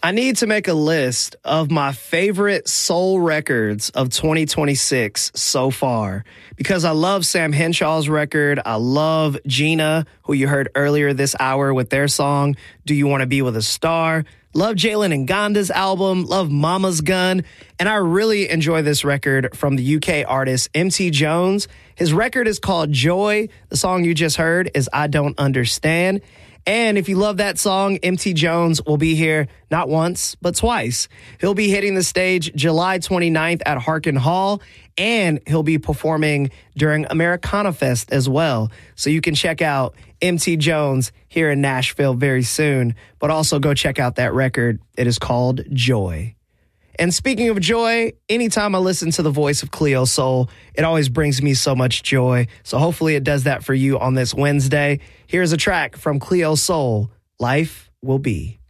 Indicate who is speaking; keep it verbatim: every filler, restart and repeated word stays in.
Speaker 1: I need to make a list of my favorite soul records of twenty twenty-six so far because I love Sam Henshaw's record. I love Gina, who you heard earlier this hour with their song, Do You Want to Be With a Star? Love Jalen Nganda's album, love Mama's Gun, and I really enjoy this record from the U K artist M T Jones. His record is called Joy. The song you just heard is I Don't Understand. And if you love that song, M T Jones will be here not once, but twice. He'll be hitting the stage July twenty-ninth at Harkin Hall, and he'll be performing during Americana Fest as well. So you can check out M T Jones here in Nashville very soon, but also go check out that record. It is called Joy. And speaking of joy, anytime I listen to the voice of Cleo Sol, it always brings me so much joy. So hopefully it does that for you on this Wednesday. Here's a track from Cleo Sol, Life Will Be.